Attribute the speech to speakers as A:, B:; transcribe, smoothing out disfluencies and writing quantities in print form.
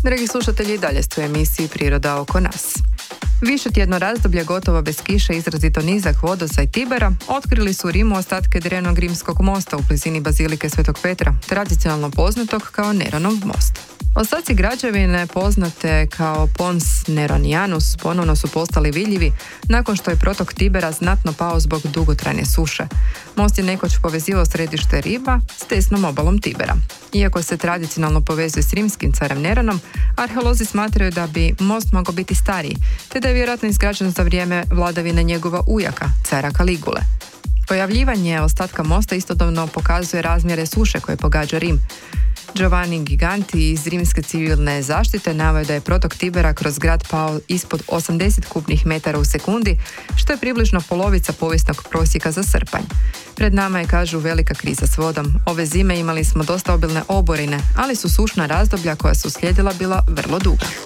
A: Dragi slušatelji, dalje ste u emisiji Priroda oko nas. Višetjedno razdoblje gotovo bez kiše, izrazito nizak vodostaj Tibera, otkrili su u Rimu ostatke drevnog rimskog mosta u blizini bazilike Svetog Petra, tradicionalno poznatog kao Neronov most. Ostaci građevine, poznate kao Pons Neronianus, ponovno su postali vidljivi nakon što je protok Tibera znatno pao zbog dugotrajne suše. Most je nekoć povezivao središte Rima s desnom obalom Tibera. Iako se tradicionalno povezuje s rimskim carem Neronom, arheolozi smatraju da bi most mogao biti stariji, te da je vjerojatno izgrađen za vrijeme vladavine njegova ujaka, cara Kaligule. Pojavljivanje ostatka mosta istodobno pokazuje razmjere suše koje pogađa Rim. Giovanni Giganti iz rimske civilne zaštite naveo da je protok Tibera kroz grad pao ispod 80 kubnih metara u sekundi, što je približno polovica povijesnog prosjeka za srpanj. Pred nama je, kažu, velika kriza s vodom. Ove zime imali smo dosta obilne oborine, ali su sušna razdoblja koja su slijedila bila vrlo duga.